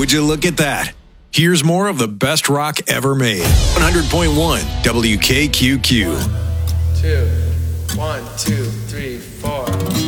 Would you look at that? Here's more of the best rock ever made. 100.1 WKQQ. 2, 1, 2, 3, 4.